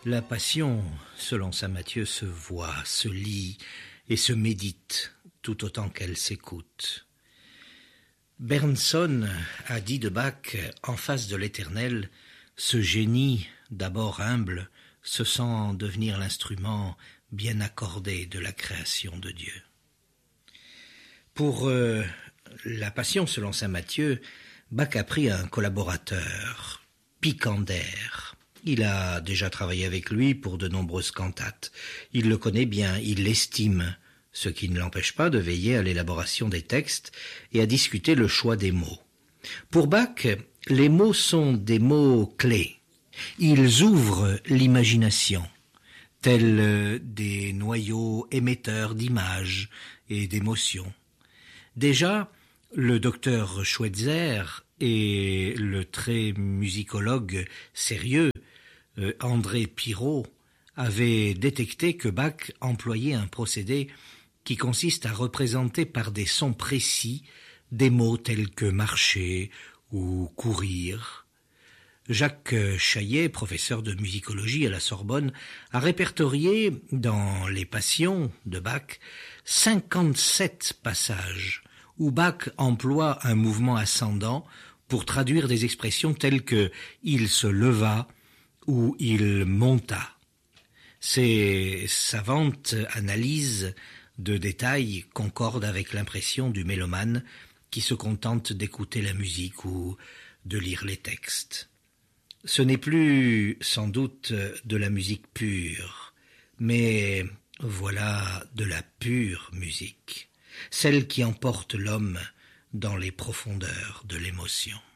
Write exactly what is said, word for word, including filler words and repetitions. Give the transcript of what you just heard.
La passion, selon saint Matthieu, se voit, se lit et se médite tout autant qu'elle s'écoute. Bergson a dit de Bach, en face de l'Éternel, ce génie, d'abord humble, se sent devenir l'instrument bien accordé de la création de Dieu. Pour euh, la passion, selon saint Matthieu, Bach a pris un collaborateur, Picander. Il a déjà travaillé avec lui pour de nombreuses cantates. Il le connaît bien, il l'estime, ce qui ne l'empêche pas de veiller à l'élaboration des textes et à discuter le choix des mots. Pour Bach, les mots sont des mots clés. Ils ouvrent l'imagination, tels des noyaux émetteurs d'images et d'émotions. Déjà, le docteur Schweitzer et le très musicologue sérieux euh, André Pirot avaient détecté que Bach employait un procédé qui consiste à représenter par des sons précis des mots tels que marcher ou courir. Jacques Chaillet, professeur de musicologie à la Sorbonne, a répertorié dans les Passions de Bach cinquante-sept passages où Bach emploie un mouvement ascendant pour traduire des expressions telles que « il se leva » ou « il monta ». Ces savantes analyses de détails concordent avec l'impression du mélomane qui se contente d'écouter la musique ou de lire les textes. Ce n'est plus sans doute de la musique pure, mais voilà de la pure musique, celle qui emporte l'homme dans les profondeurs de l'émotion.